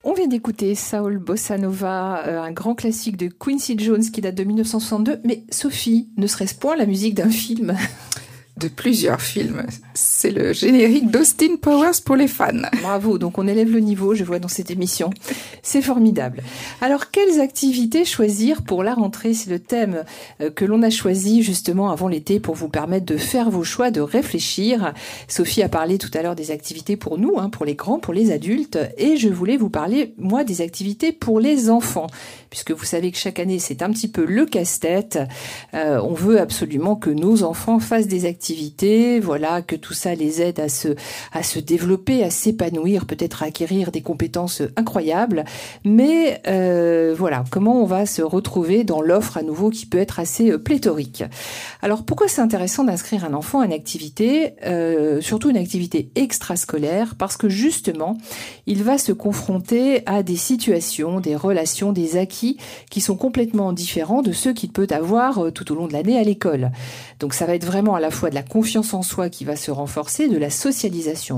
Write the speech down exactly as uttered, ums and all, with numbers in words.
On vient d'écouter Saul Bossa Nova, euh, un grand classique de Quincy Jones qui date de mille neuf cent soixante-deux. Mais Sophie, ne serait-ce point la musique d'un film ? De plusieurs films. C'est le générique d'Austin Powers pour les fans. Bravo, donc on élève le niveau, je vois, dans cette émission. C'est formidable. Alors, quelles activités choisir pour la rentrée ? C'est le thème que l'on a choisi justement avant l'été pour vous permettre de faire vos choix, de réfléchir. Sophie a parlé tout à l'heure des activités pour nous, hein, pour les grands, pour les adultes. Et je voulais vous parler, moi, des activités pour les enfants. Puisque vous savez que chaque année, c'est un petit peu le casse-tête. Euh, on veut absolument que nos enfants fassent des activités, voilà, que tout ça les aide à se, à se développer, à s'épanouir, peut-être à acquérir des compétences incroyables. Mais euh, voilà, comment on va se retrouver dans l'offre à nouveau qui peut être assez pléthorique. Alors pourquoi c'est intéressant d'inscrire un enfant à une activité, euh, surtout une activité extrascolaire ? Parce que justement, il va se confronter à des situations, des relations, des acquis qui sont complètement différents de ceux qu'il peut avoir tout au long de l'année à l'école. Donc ça va être vraiment à la fois de la confiance en soi qui va se renforcer, de la socialisation